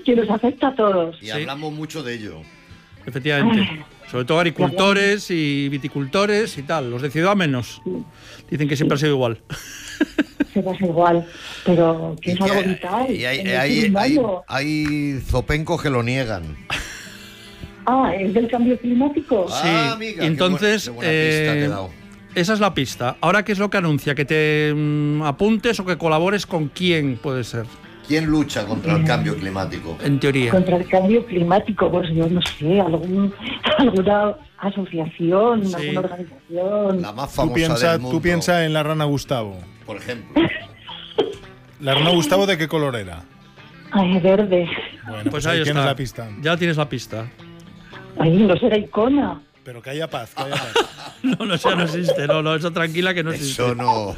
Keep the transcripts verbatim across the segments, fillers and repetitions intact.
que nos afecta a todos. Y sí. hablamos mucho de ello. Efectivamente. Ay. Sobre todo agricultores y viticultores y tal. Los de ciudad menos. Dicen que siempre sí. ha sido igual. Siempre ha sido igual, pero que es que, algo vital. Y hay, hay, hay, hay zopencos que lo niegan. Ah, ¿es del cambio climático? Sí, ah, amiga, entonces... Qué buena, qué buena pista eh, te he dado. Esa es la pista. Ahora, ¿qué es lo que anuncia? ¿Que te mm, apuntes o que colabores con quién puede ser? ¿Quién lucha contra el cambio climático? En teoría. Contra el cambio climático, pues yo no sé, algún, alguna asociación, sí. alguna organización. La más famosa tú piensa, del mundo. Tú piensas en la rana Gustavo. Por ejemplo. ¿La rana Gustavo de qué color era? Ay, verde. Bueno, pues, pues ahí, ahí tienes la pista. Ya tienes la pista. Ay, no será Icona. Pero que haya paz, que haya paz. No, no, eso no existe. No, no, eso tranquila que no existe. Eso no...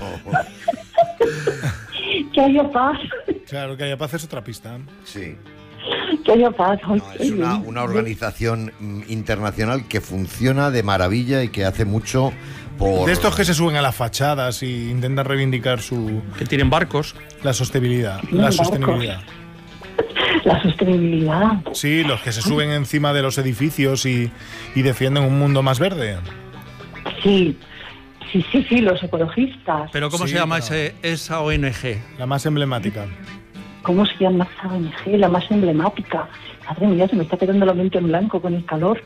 Que haya paz. Claro, que haya paz es otra pista. Sí. Que haya paz. No, es una, una organización internacional que funciona de maravilla y que hace mucho por... De estos que se suben a las fachadas y intentan reivindicar su... Que tienen barcos. La sostenibilidad. La barcos. sostenibilidad. La sostenibilidad. Sí, los que se suben encima de los edificios y, y defienden un mundo más verde. Sí. Sí, sí, sí, los ecologistas. ¿Pero cómo sí, se llama pero... ese, esa O N G? La más emblemática. ¿Cómo se llama esa O N G? La más emblemática. Madre mía, se me está quedando la mente en blanco con el calor.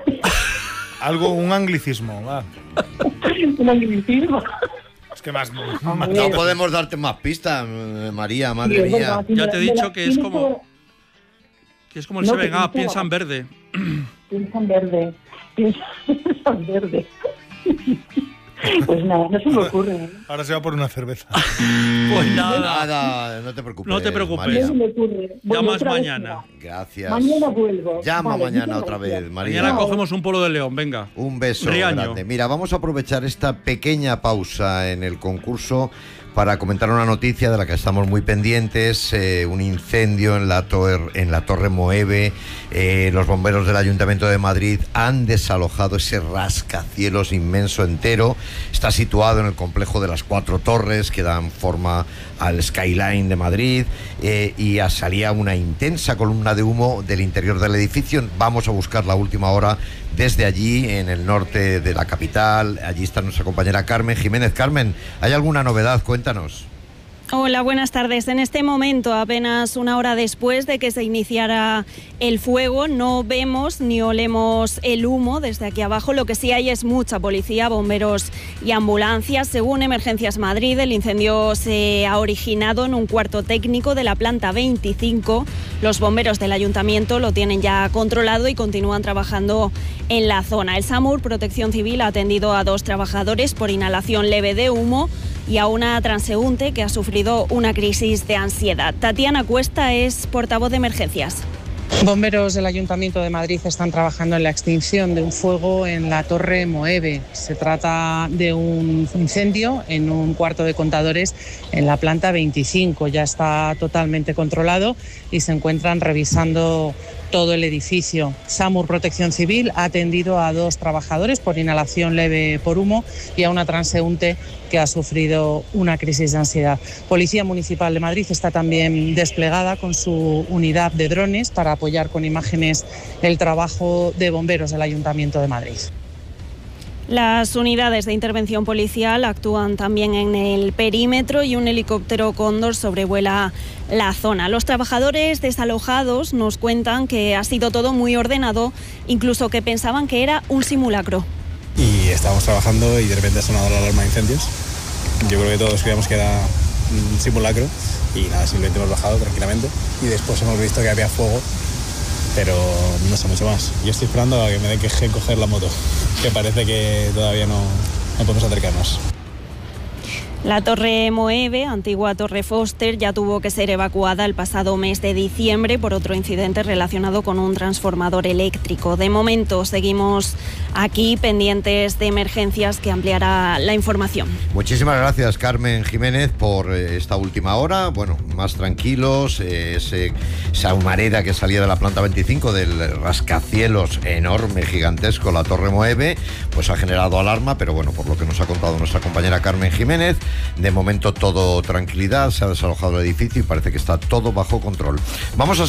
Algo, un anglicismo, va. Un anglicismo. Es que más... más no podemos darte más pistas, María, madre sí, mía. Verdad, ya te he dicho que es como... todo... Que es como el no, Seven A, piensa en verde. Piensa en verde. Piensa en verde. Pues nada, no se me ocurre. ¿eh? Ahora se va por una cerveza. Pues nada. Nada, no te preocupes. No te preocupes. No se me ocurre. Llamas mañana. Gracias. Mañana vuelvo. Llama vale, mañana otra vez, María. Mañana cogemos un polo de león, venga. Un beso Riaño. grande. Mira, vamos a aprovechar esta pequeña pausa en el concurso para comentar una noticia de la que estamos muy pendientes, eh, un incendio en la, tor- en la Torre Moeve. Eh, los bomberos del Ayuntamiento de Madrid han desalojado ese rascacielos inmenso entero. Está situado en el complejo de las Cuatro Torres, que dan forma al skyline de Madrid, eh, y salía una intensa columna de humo del interior del edificio. Vamos a buscar la última hora desde allí, en el norte de la capital. Allí está nuestra compañera Carmen Jiménez. Carmen, ¿hay alguna novedad? Cuéntanos. Hola, buenas tardes. En este momento, apenas una hora después de que se iniciara el fuego, no vemos ni olemos el humo desde aquí abajo. Lo que sí hay es mucha policía, bomberos y ambulancias. Según Emergencias Madrid, el incendio se ha originado en un cuarto técnico de la planta veinticinco. Los bomberos del ayuntamiento lo tienen ya controlado y continúan trabajando en la zona. El SAMUR, Protección Civil, ha atendido a dos trabajadores por inhalación leve de humo y a una transeúnte que ha sufrido una crisis de ansiedad. Tatiana Cuesta es portavoz de emergencias. Bomberos del Ayuntamiento de Madrid están trabajando en la extinción de un fuego en la Torre Moeve. Se trata de un incendio en un cuarto de contadores en la planta veinticinco. Ya está totalmente controlado y se encuentran revisando todo el edificio. SAMUR Protección Civil ha atendido a dos trabajadores por inhalación leve por humo y a una transeúnte que ha sufrido una crisis de ansiedad. Policía Municipal de Madrid está también desplegada con su unidad de drones para apoyar con imágenes el trabajo de bomberos del Ayuntamiento de Madrid. Las unidades de intervención policial actúan también en el perímetro y un helicóptero Cóndor sobrevuela la zona. Los trabajadores desalojados nos cuentan que ha sido todo muy ordenado, incluso que pensaban que era un simulacro. Y estábamos trabajando y de repente ha sonado la alarma de incendios. Yo creo que todos creíamos que era un simulacro y nada, simplemente hemos bajado tranquilamente y después hemos visto que había fuego, pero no sé mucho más. Yo estoy esperando a que me deje coger la moto, que parece que todavía no, no podemos acercarnos. La Torre Moeve, antigua Torre Foster, ya tuvo que ser evacuada el pasado mes de diciembre por otro incidente relacionado con un transformador eléctrico. De momento seguimos aquí pendientes de emergencias, que ampliará la información. Muchísimas gracias, Carmen Jiménez, por esta última hora. Bueno, más tranquilos, eh, ese, esa humareda que salía de la planta veinticinco del rascacielos enorme, gigantesco, la Torre Moeve, pues ha generado alarma, pero bueno, por lo que nos ha contado nuestra compañera Carmen Jiménez, de momento todo tranquilidad, se ha desalojado el edificio y parece que está todo bajo control. Vamos a